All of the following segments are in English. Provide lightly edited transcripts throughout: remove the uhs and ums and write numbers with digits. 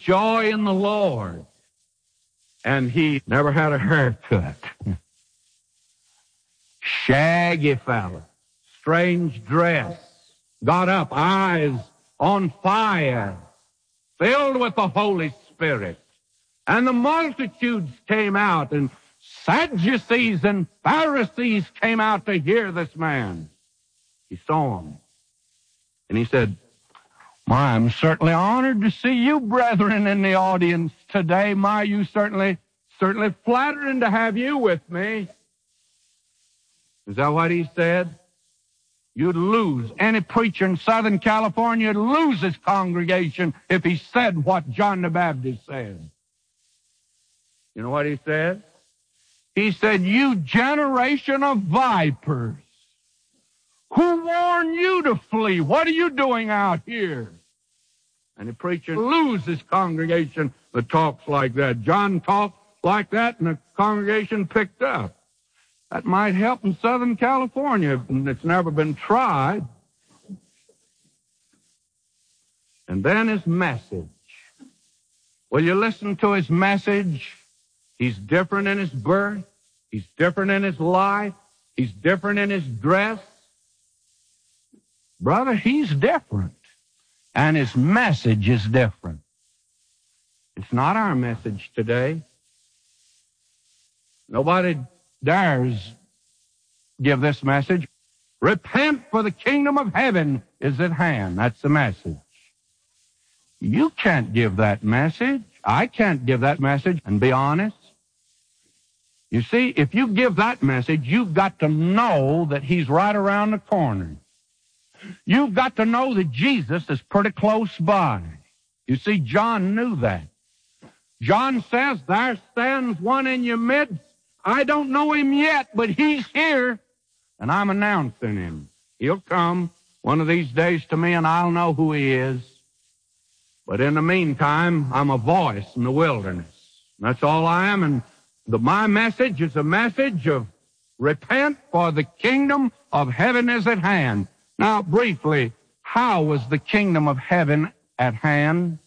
joy in the Lord. And he never had a haircut. Shaggy fella, strange dress, got up, eyes on fire, filled with the Holy Spirit. And the multitudes came out, and Sadducees and Pharisees came out to hear this man. He saw him, and he said, "My, I'm certainly honored to see you brethren in the audience today. My, you certainly flattering to have you with me." Is that what he said? You'd lose. Any preacher in Southern California would lose his congregation if he said what John the Baptist said. You know what he said? He said, "You generation of vipers, who warned you to flee? What are you doing out here?" And the preacher loses his congregation that talks like that. John talked like that, and the congregation picked up. That might help in Southern California, and it's never been tried. And then his message. Will you listen to his message? He's different in his birth. He's different in his life. He's different in his dress. Brother, he's different. And his message is different. It's not our message today. Nobody dares give this message. Repent, for the kingdom of heaven is at hand. That's the message. You can't give that message. I can't give that message and be honest. You see, if you give that message, you've got to know that he's right around the corner. You've got to know that Jesus is pretty close by. You see, John knew that. John says, "There stands one in your midst. I don't know him yet, but he's here, and I'm announcing him. He'll come one of these days to me, and I'll know who he is. But in the meantime, I'm a voice in the wilderness. That's all I am, and my message is a message of repent, for the kingdom of heaven is at hand." Now, briefly, how was the kingdom of heaven at hand?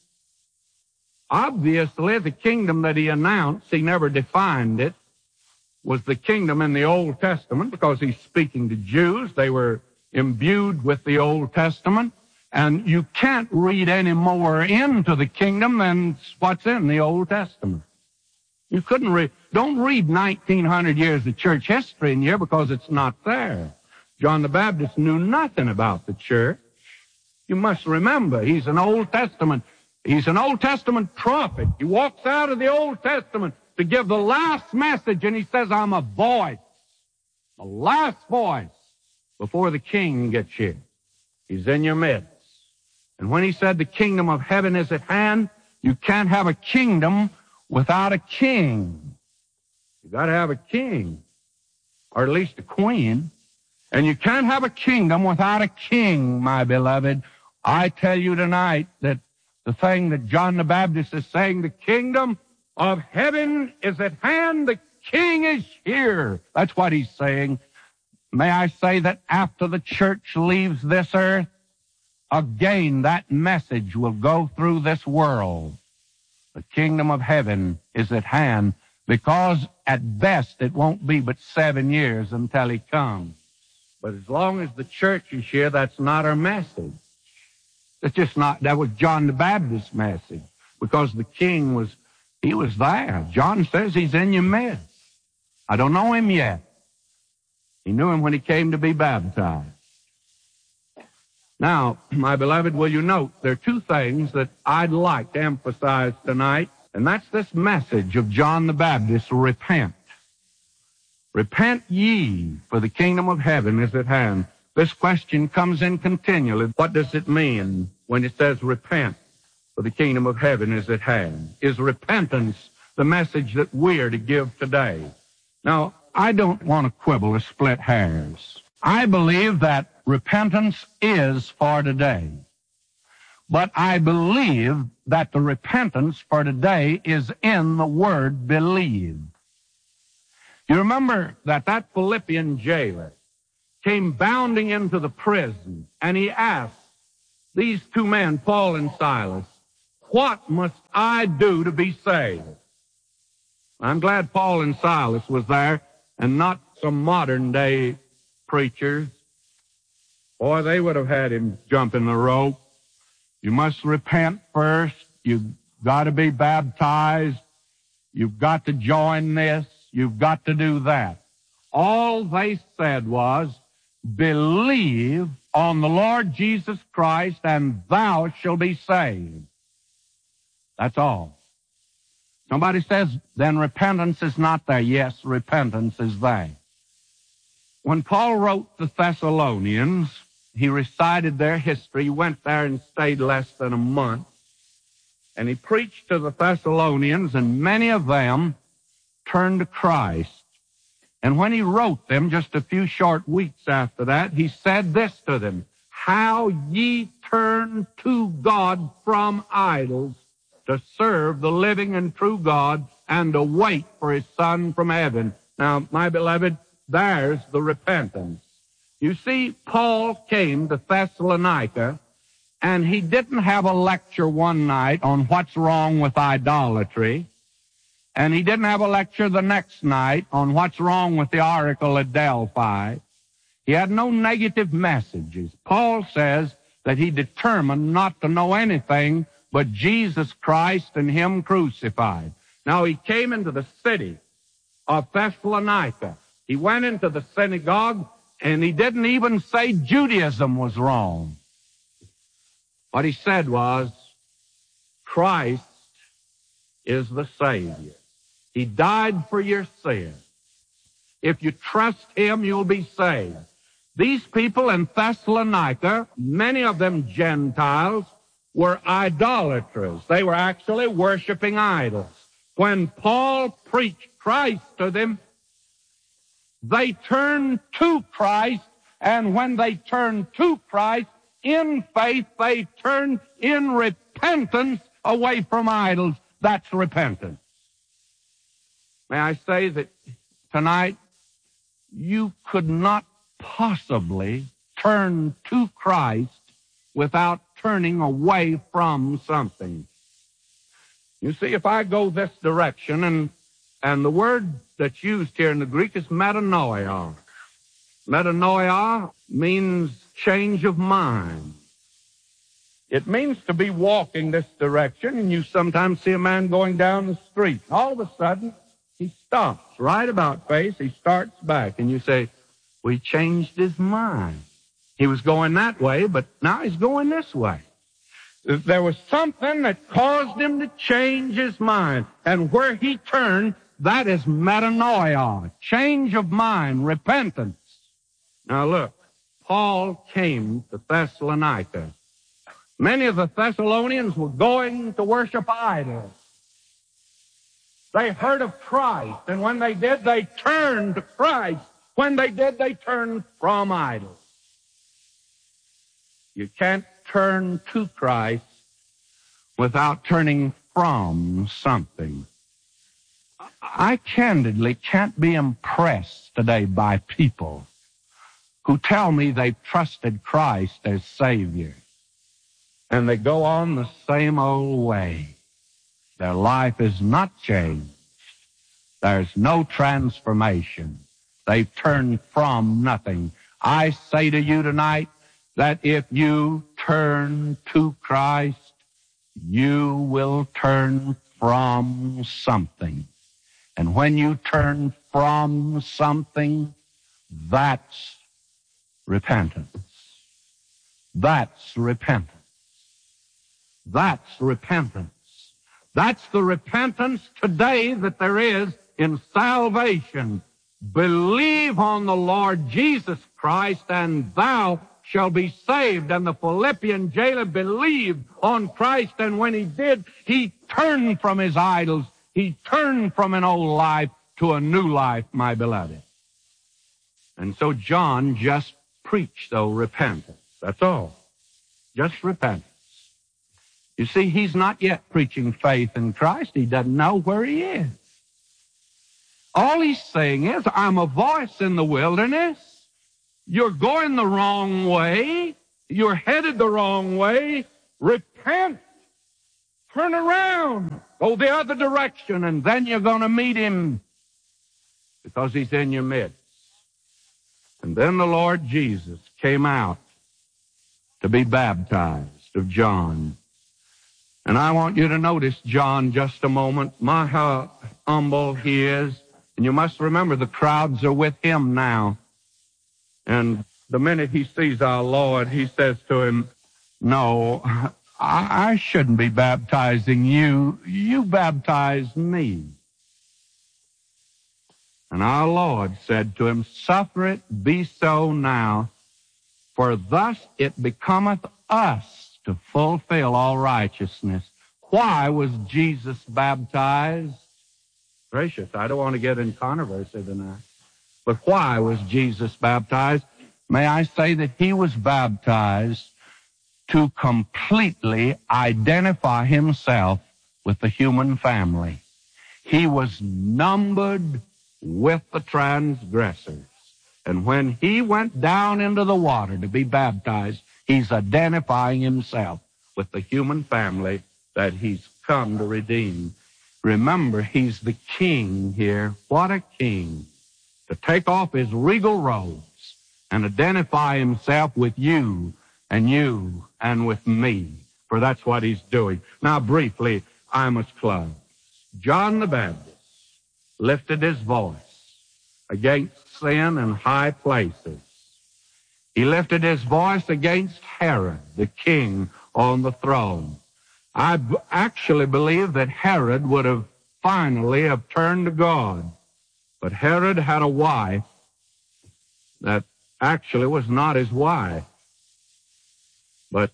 Obviously, the kingdom that he announced, he never defined it, was the kingdom in the Old Testament, because he's speaking to Jews. They were imbued with the Old Testament, and you can't read any more into the kingdom than what's in the Old Testament. You couldn't read. Don't read 1,900 years of church history in here, because it's not there. John the Baptist knew nothing about the church. You must remember, he's an Old Testament prophet. He walks out of the Old Testament to give the last message, and he says, "I'm a voice, the last voice before the king gets here. He's in your midst." And when he said the kingdom of heaven is at hand, you can't have a kingdom without a king. You got to have a king, or at least a queen. And you can't have a kingdom without a king, my beloved. I tell you tonight that the thing that John the Baptist is saying, the kingdom of heaven is at hand, the king is here. That's what he's saying. May I say that after the church leaves this earth, again that message will go through this world. The kingdom of heaven is at hand, because at best it won't be but 7 years until he comes. But as long as the church is here, that's not our message. It's just not. That was John the Baptist's message, because the king was there. John says he's in your midst. I don't know him yet. He knew him when he came to be baptized. Now, my beloved, will you note, there are two things that I'd like to emphasize tonight, and that's this message of John the Baptist, repent. Repent ye, for the kingdom of heaven is at hand. This question comes in continually. What does it mean when it says repent, for the kingdom of heaven is at hand? Is repentance the message that we're to give today? Now, I don't want to quibble or split hairs. I believe that repentance is for today. But I believe that the repentance for today is in the word believe. You remember that Philippian jailer came bounding into the prison, and he asked these two men, Paul and Silas, what must I do to be saved? I'm glad Paul and Silas was there and not some modern day preachers. Boy, they would have had him jumping the rope. You must repent first. You've got to be baptized. You've got to join this. You've got to do that. All they said was, believe on the Lord Jesus Christ and thou shalt be saved. That's all. Somebody says, then repentance is not there. Yes, repentance is there. When Paul wrote the Thessalonians, he recited their history. He went there and stayed less than a month. And he preached to the Thessalonians, and many of them turned to Christ. And when he wrote them, just a few short weeks after that, he said this to them, how ye turn to God from idols to serve the living and true God and to wait for his Son from heaven. Now, my beloved, there's the repentance. You see, Paul came to Thessalonica, and he didn't have a lecture one night on what's wrong with idolatry, and he didn't have a lecture the next night on what's wrong with the oracle at Delphi. He had no negative messages. Paul says that he determined not to know anything but Jesus Christ and him crucified. Now, he came into the city of Thessalonica. He went into the synagogue, and he didn't even say Judaism was wrong. What he said was, Christ is the Savior. He died for your sin. If you trust him, you'll be saved. These people in Thessalonica, many of them Gentiles, were idolaters. They were actually worshiping idols. When Paul preached Christ to them, they turned to Christ, and when they turned to Christ, in faith, they turned in repentance away from idols. That's repentance. May I say that tonight, you could not possibly turn to Christ without turning away from something. You see, if I go this direction, and the word that's used here in the Greek is metanoia. Metanoia means change of mind. It means to be walking this direction, and you sometimes see a man going down the street. All of a sudden, he stops right about face. He starts back, and you say, well, he changed his mind. He was going that way, but now he's going this way. There was something that caused him to change his mind, and where he turned, that is metanoia, change of mind, repentance. Now look, Paul came to Thessalonica. Many of the Thessalonians were going to worship idols. They heard of Christ, and when they did, they turned to Christ. When they did, they turned from idols. You can't turn to Christ without turning from something. I candidly can't be impressed today by people who tell me they've trusted Christ as Savior, and they go on the same old way. Their life is not changed. There's no transformation. They've turned from nothing. I say to you tonight that if you turn to Christ, you will turn from something. And when you turn from something, that's repentance. That's repentance. That's repentance. That's the repentance today that there is in salvation. Believe on the Lord Jesus Christ, and thou shalt be saved. And the Philippian jailer believed on Christ, and when he did, he turned from his idols. He turned from an old life to a new life, my beloved. And so John just preached, though, repentance. That's all. Just repentance. You see, he's not yet preaching faith in Christ. He doesn't know where he is. All he's saying is, I'm a voice in the wilderness. You're going the wrong way. You're headed the wrong way. Repent. Turn around. Go the other direction, and then you're going to meet him because he's in your midst. And then the Lord Jesus came out to be baptized of John. And I want you to notice John just a moment. My, how humble he is. And you must remember the crowds are with him now. And the minute he sees our Lord, he says to him, no, I shouldn't be baptizing you. You baptize me. And our Lord said to him, suffer it be so now, for thus it becometh us to fulfill all righteousness. Why was Jesus baptized? Gracious, I don't want to get in controversy tonight. But why was Jesus baptized? May I say that he was baptized to completely identify himself with the human family. He was numbered with the transgressors. And when he went down into the water to be baptized, he's identifying himself with the human family that he's come to redeem. Remember, he's the king here. What a king. To take off his regal robes and identify himself with you and with me. For that's what he's doing. Now, briefly, I must close. John the Baptist lifted his voice against sin in high places. He lifted his voice against Herod, the king on the throne. I actually believe that Herod would have finally have turned to God. But Herod had a wife that actually was not his wife. But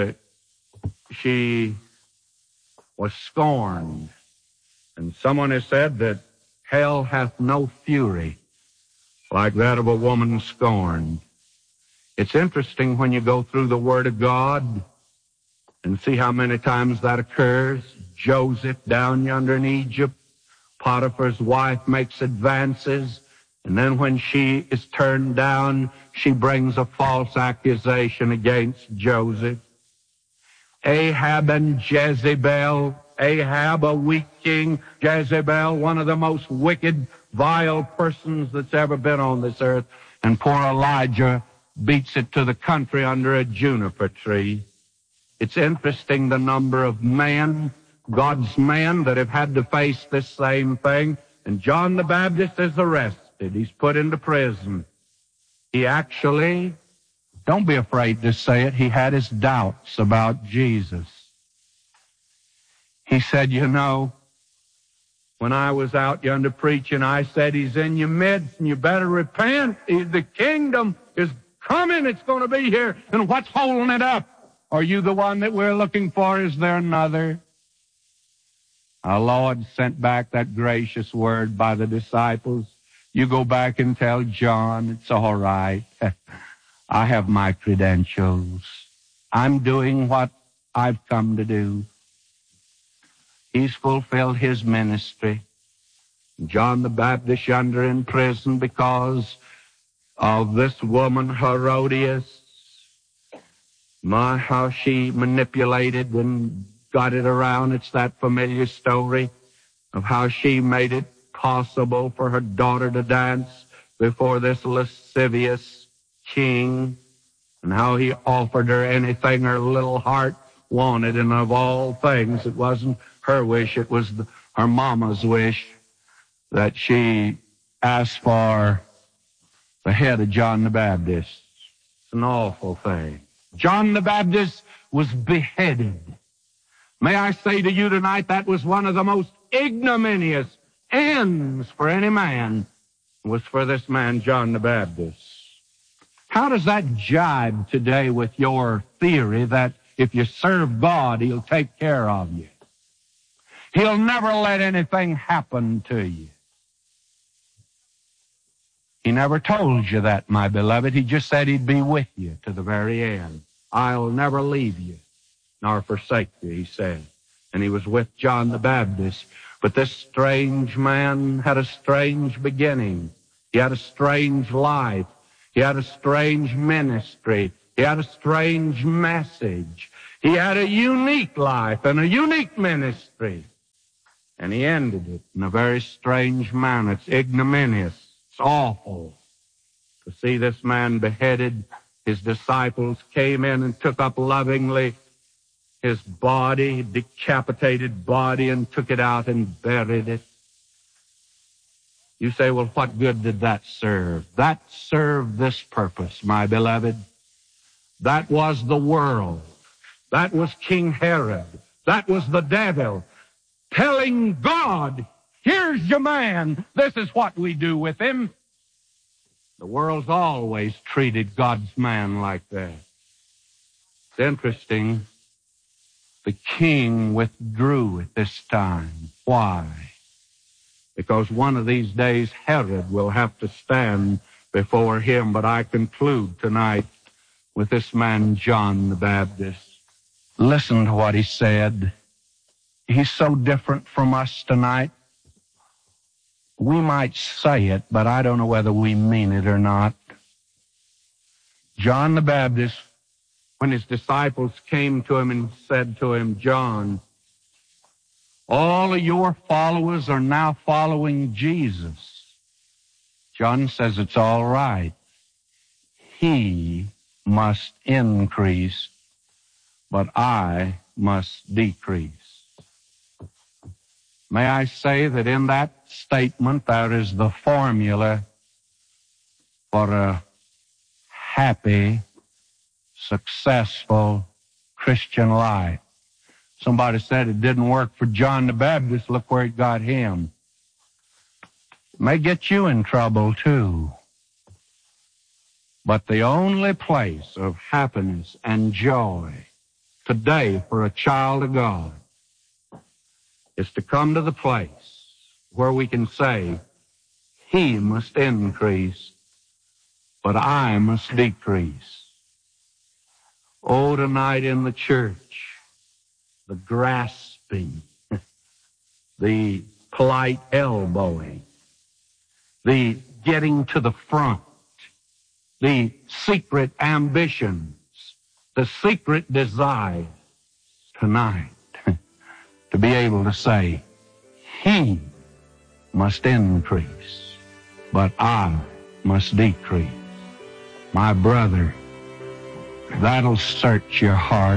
she was scorned. And someone has said that hell hath no fury like that of a woman scorned. It's interesting when you go through the Word of God and see how many times that occurs. Joseph down yonder in Egypt, Potiphar's wife makes advances, and then when she is turned down, she brings a false accusation against Joseph. Ahab and Jezebel, Ahab a weak king, Jezebel one of the most wicked, vile persons that's ever been on this earth, and poor Elijah beats it to the country under a juniper tree. It's interesting the number of men, God's men, that have had to face this same thing. And John the Baptist is arrested. He's put into prison. He actually, don't be afraid to say it, he had his doubts about Jesus. He said, you know, when I was out yonder preaching, I said, he's in your midst and you better repent. The kingdom is coming. It's going to be here. And what's holding it up? Are you the one that we're looking for? Is there another? Our Lord sent back that gracious word by the disciples. You go back and tell John, it's all right. I have my credentials. I'm doing what I've come to do. He's fulfilled his ministry. John the Baptist yonder in prison because of this woman, Herodias. My, how she manipulated and got it around. It's that familiar story of how she made it possible for her daughter to dance before this lascivious king, and how he offered her anything her little heart wanted, and of all things, it wasn't her wish, it was her mama's wish that she asked for the head of John the Baptist. It's an awful thing. John the Baptist was beheaded. May I say to you tonight, that was one of the most ignominious ends for any man, was for this man, John the Baptist. How does that jibe today with your theory that if you serve God, he'll take care of you? He'll never let anything happen to you. He never told you that, my beloved. He just said he'd be with you to the very end. I'll never leave you nor forsake you, he said. And he was with John the Baptist. But this strange man had a strange beginning. He had a strange life. He had a strange ministry. He had a strange message. He had a unique life and a unique ministry. And he ended it in a very strange manner. It's ignominious. It's awful to see this man beheaded. His disciples came in and took up lovingly his body, decapitated body, and took it out and buried it. You say, well, what good did that serve? That served this purpose, my beloved. That was the world. That was King Herod. That was the devil telling God, here's your man. This is what we do with him. The world's always treated God's man like that. It's interesting. The king withdrew at this time. Why? Because one of these days Herod will have to stand before him. But I conclude tonight with this man, John the Baptist. Listen to what he said. He's so different from us tonight. We might say it, but I don't know whether we mean it or not. John the Baptist, when his disciples came to him and said to him, John, all of your followers are now following Jesus. John says it's all right. He must increase, but I must decrease. May I say that in that statement there is the formula for a happy, successful Christian life. Somebody said it didn't work for John the Baptist. Look where it got him. It may get you in trouble too. But the only place of happiness and joy today for a child of God is to come to the place where we can say, he must increase, but I must decrease. Oh, tonight in the church, the grasping, the polite elbowing, the getting to the front, the secret ambitions, the secret desires tonight to be able to say, he must increase, but I must decrease. My brother, that'll search your heart.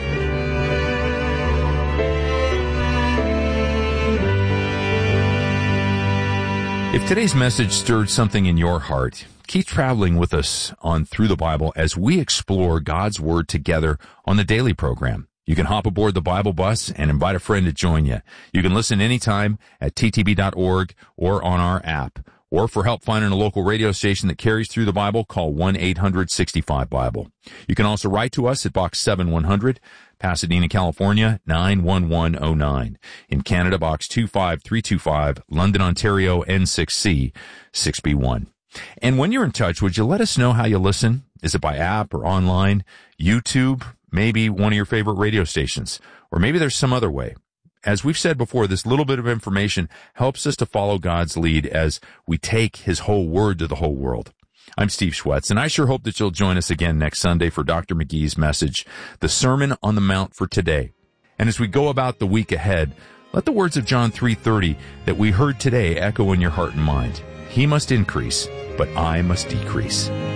If today's message stirred something in your heart, keep traveling with us on Through the Bible as we explore God's Word together on the daily program. You can hop aboard the Bible bus and invite a friend to join you. You can listen anytime at ttb.org or on our app. Or for help finding a local radio station that carries Through the Bible, call 1-800-65-BIBLE. You can also write to us at Box 7100, Pasadena, California, 91109. In Canada, Box 25325, London, Ontario, N6C, 6B1. And when you're in touch, would you let us know how you listen? Is it by app or online, YouTube, maybe one of your favorite radio stations, or maybe there's some other way? As we've said before, this little bit of information helps us to follow God's lead as we take His whole Word to the whole world. I'm Steve Schwetz, and I sure hope that you'll join us again next Sunday for Dr. McGee's message, the Sermon on the Mount for today. And as we go about the week ahead, let the words of John 3:30 that we heard today echo in your heart and mind. He must increase, but I must decrease.